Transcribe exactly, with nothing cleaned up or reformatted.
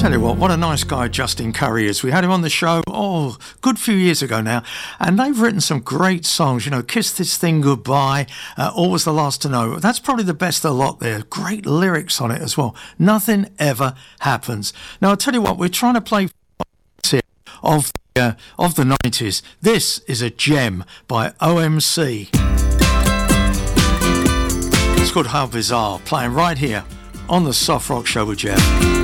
Tell you what, what a nice guy Justin Curry is. We had him on the show, oh, good few years ago now, and they've written some great songs, you know, Kiss This Thing Goodbye, uh, Always the Last to Know. That's probably the best of the lot there. Great lyrics on it as well. Nothing ever happens. Now, I'll tell you what, we're trying to play here of the, uh, of the nineties. This is a gem by O M C. It's called How Bizarre, playing right here on the Soft Rock Show with Jeff.